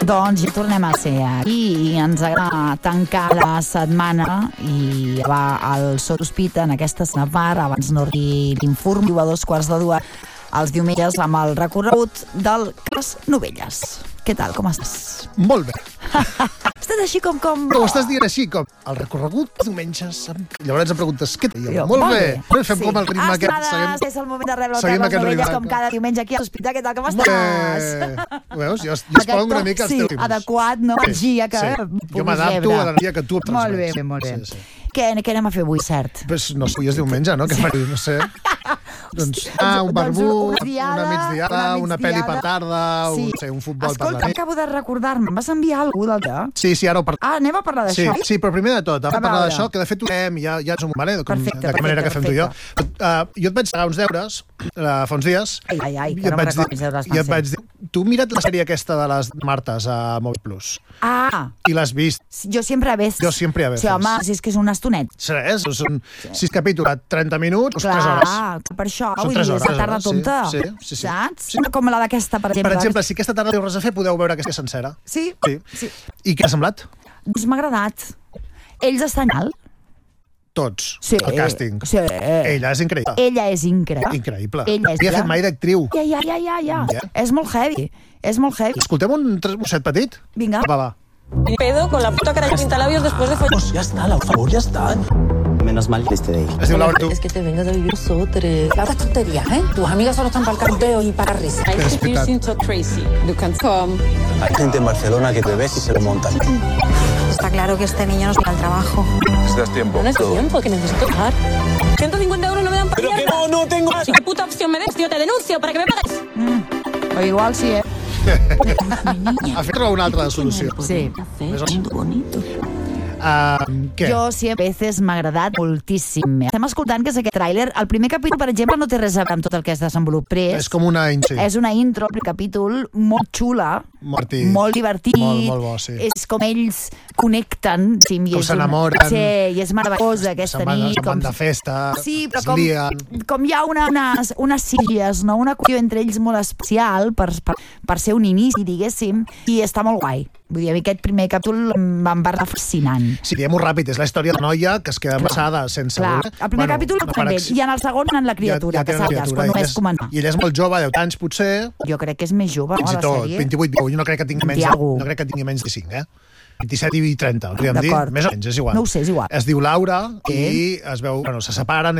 Doncs ja tornem a ser aquí i ens agrada tancar la setmana i va al Sotospita en aquesta part, abans no arribi l'informatiu a 2:15 els diumenges amb el recorregut del cas Novelles. Què tal, com estàs? Molt bé. Estàs així com... Però ho estàs dient així, com el recorregut els diumenges. Llavors em preguntes, què tal? Molt bé. Fem com el ritme aquest. És el moment de rebre el cas Novelles com cada diumenge aquí a l'Hospital. Què tal, com estàs? Ho veus? Jo es poden una mica els teus ritmes. Sí, adequat, no? El dia que jo m'adapto a la dia que tu em transmets. Molt bé. Què anem a fer avui, cert? No sé, avui és diumenge, no? Què faria? No sé. Doncs un barbut, una migdiada, una pel·li per tarda, un futbol per la nit. Escolta, acabo de recordar-me, em vas enviar alguna cosa del Sí, ara ho parlem. anem a parlar d'això? Sí, però primer de tot, abans de parlar d'això, que de fet ho fem, ja és un moment, de quina manera que fem tu i jo. Jo et vaig pagar uns deures fa uns dies. Ai, que no em recordis deures. I et vaig dir, tu mira't la sèrie aquesta de les Martes a Movistar Plus. I l'has vist? Jo sempre a veces. Jo sempre a veces. Sí, home, si és que és una estoneta. Són 6 capítols, 30 minuts, 3 hores. Clar, per això, Són vull dir, 3 és la tarda tonta. Sí. Saps? Com la d'aquesta, per exemple. Per exemple, si aquesta tarda teniu res a fer, podeu veure aquesta sencera. Sí. I què ha semblat? Doncs m'ha agradat. Ells estan alt? Tots. Sí. El càsting. Sí. Ella és increïble. Ella és increïble. Increïble. Ella havia fet mai d'actriu. Ja. És molt heavy. Escoltem un trosset petit? Vinga. Va. Pedo con la puta cara de pintalabios después de follar. Ya está, la favor, ya está. Menos mal que esté de ahí. Es diu Laura, tu. Es que te vengas a vivir nosotros. Las tonterías, ¿eh? Tus amigas solo están para el canteo y para risa. I think you seem so crazy. You can come. Hay gente en Barcelona que te ves y se lo montan. Está claro que este niño nos da el trabajo. ¿Necesitas tiempo? No es tiempo, que necesito pagar. 150 euros no me dan para Pero que no tengo más. ¿Y qué puta opción me des? Tío, te denuncio para que me pagues. O igual sí, Ha fet una altra solució. Sí. Què? Jo sempre a veces m'ha agradat moltíssim. Estem escoltant que és aquest tràiler. El primer capítol, per exemple, no té res a veure amb tot el que es desenvolupa. És com una intro. És una intro, el capítol, molt xula, molt divertit. Molt bo, sí. És com ells connecten. Sí, com s'enamoren. Sí, i és meravellosa aquesta nit. Se'n van de festa, sí, però com hi ha unes silles, no? Una qüestió entre ells molt especial per ser un inici, diguéssim, i està molt guai. Vull dir, a mi aquest primer capítol em va fascinant. Sí, diguem-ho ràpid, és la història de la noia que es queda embarassada sense voler. El primer capítol amb ell, i en el segon en la criatura, que saps, quan només començar. I ell és molt jove, 10 anys potser. Jo crec que és més jove, fins no, i tot, la sèrie. 28, jo no crec que tingui menys de 5, 27 i 30, podríem dir, més o menys, és igual. No ho sé, és igual. Es diu Laura i es veu, se separen,